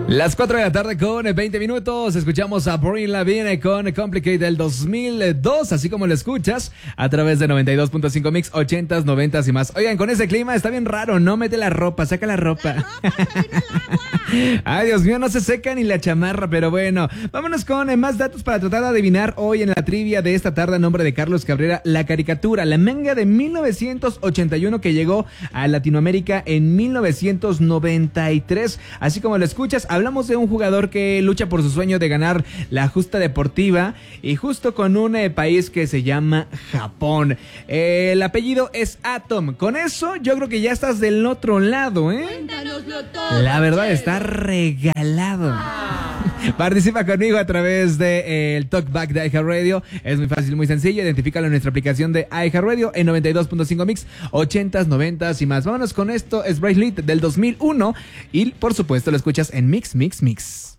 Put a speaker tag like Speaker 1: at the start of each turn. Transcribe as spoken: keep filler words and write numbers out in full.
Speaker 1: Las cuatro de la tarde con veinte minutos, escuchamos a Avril Lavigne con Complicate del dos mil dos, así como lo escuchas, a través de noventa y dos punto cinco Mix, ochentas, noventas y más. Oigan, con ese clima está bien raro, no mete la ropa, saca la ropa.
Speaker 2: La ropa se vino al agua.
Speaker 1: Ay, Dios mío, no se seca ni la chamarra, pero bueno. Vámonos con eh, más datos para tratar de adivinar hoy en la trivia de esta tarde a nombre de Carlos Cabrera, la caricatura, la manga de mil novecientos ochenta y uno que llegó a Latinoamérica en mil novecientos noventa y tres. Así como lo escuchas, hablamos de un jugador que lucha por su sueño de ganar la justa deportiva y justo con un eh, país que se llama Japón. Eh, el apellido es Atom. Con eso yo creo que ya estás del otro lado, ¿eh?
Speaker 2: Cuéntanoslo todo.
Speaker 1: La verdad
Speaker 2: Chelo.
Speaker 1: está regalado. Participa conmigo a través de eh, el Talkback de iHeartRadio. Es muy fácil, muy sencillo. Identifícalo en nuestra aplicación de iHeartRadio en noventa y dos punto cinco Mix, ochentas, noventas y más. Vámonos con esto, es Bracelet del dos mil uno y por supuesto lo escuchas en Mix, Mix, Mix.